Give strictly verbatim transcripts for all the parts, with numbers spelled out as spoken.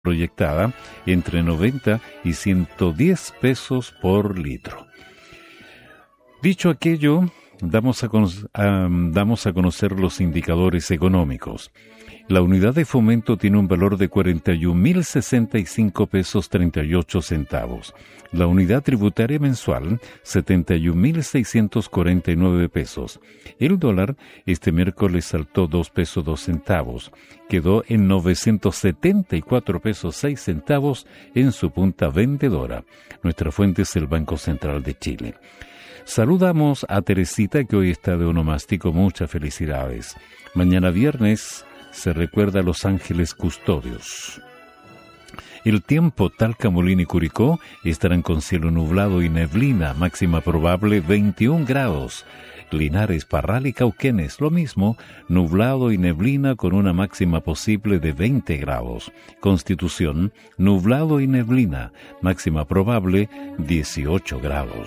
proyectada entre noventa y ciento diez pesos por litro. Dicho aquello, damos a, con, a, damos a conocer los indicadores económicos. La unidad de fomento tiene un valor de cuarenta y un mil sesenta y cinco pesos treinta y ocho centavos. La unidad tributaria mensual, setenta y un mil seiscientos cuarenta y nueve pesos. El dólar este miércoles saltó dos pesos dos centavos. Quedó en novecientos setenta y cuatro pesos seis centavos en su punta vendedora. Nuestra fuente es el Banco Central de Chile. Saludamos a Teresita, que hoy está de onomástico. Muchas felicidades. Mañana viernes se recuerda a los ángeles custodios. El tiempo: Talca, Molina y Curicó estarán con cielo nublado y neblina, máxima probable veintiún grados. Linares, Parral y Cauquenes, lo mismo, nublado y neblina con una máxima posible de veinte grados. Constitución, nublado y neblina, máxima probable dieciocho grados.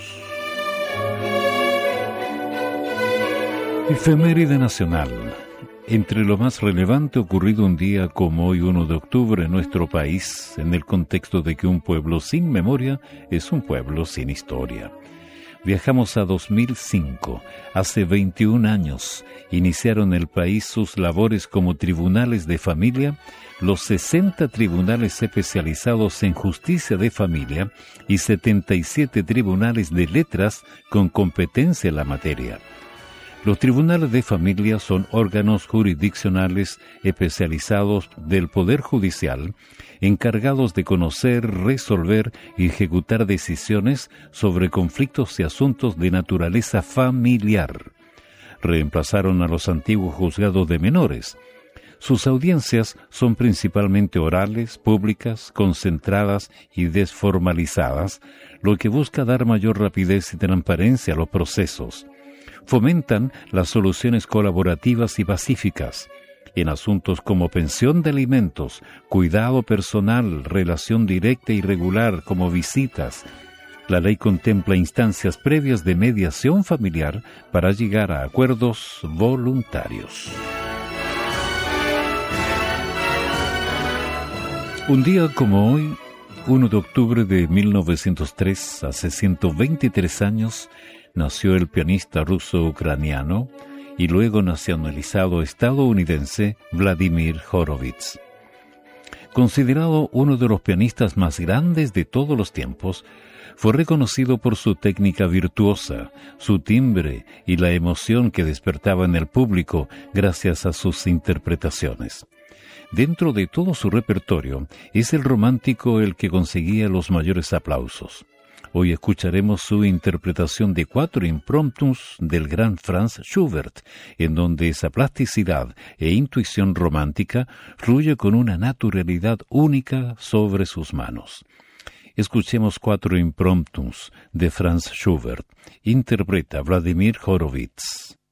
Efeméride nacional. Entre lo más relevante ocurrido un día como hoy, uno de octubre, en nuestro país, en el contexto de que un pueblo sin memoria es un pueblo sin historia. Viajamos a dos mil cinco. Hace veintiún años iniciaron el país sus labores como tribunales de familia, los sesenta tribunales especializados en justicia de familia y setenta y siete tribunales de letras con competencia en la materia. Los tribunales de familia son órganos jurisdiccionales especializados del Poder Judicial, encargados de conocer, resolver y ejecutar decisiones sobre conflictos y asuntos de naturaleza familiar. Reemplazaron a los antiguos juzgados de menores. Sus audiencias son principalmente orales, públicas, concentradas y desformalizadas, lo que busca dar mayor rapidez y transparencia a los procesos. Fomentan las soluciones colaborativas y pacíficas en asuntos como pensión de alimentos, cuidado personal, relación directa y regular como visitas. La ley contempla instancias previas de mediación familiar para llegar a acuerdos voluntarios. Un día como hoy, uno de octubre de mil novecientos tres, hace ciento veintitrés años, nació el pianista ruso-ucraniano y luego nacionalizado estadounidense Vladimir Horowitz. Considerado uno de los pianistas más grandes de todos los tiempos, fue reconocido por su técnica virtuosa, su timbre y la emoción que despertaba en el público gracias a sus interpretaciones. Dentro de todo su repertorio, es el romántico el que conseguía los mayores aplausos. Hoy escucharemos su interpretación de cuatro impromptus del gran Franz Schubert, en donde esa plasticidad e intuición romántica fluye con una naturalidad única sobre sus manos. Escuchemos cuatro impromptus de Franz Schubert. Interpreta Vladimir Horowitz.